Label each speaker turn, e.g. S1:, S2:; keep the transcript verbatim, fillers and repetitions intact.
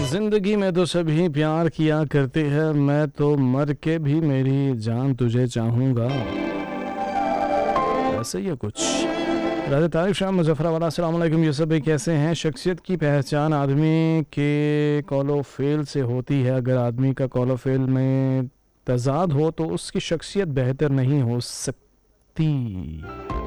S1: जिंदगी में तो सभी प्यार किया करते हैं, मैं तो मर के भी मेरी जान तुझे चाहूँगा। ऐसे ही है कुछ। राजा तारिक शाह मुजफ्फराबाद, अस्सलाम वालेकुम यूसुफ भाई, कैसे हैं? शख्सियत की पहचान आदमी के कॉलोफेल से होती है। अगर आदमी का कॉलोफेल में तजाद हो तो उसकी शख्सियत बेहतर नहीं हो सकती।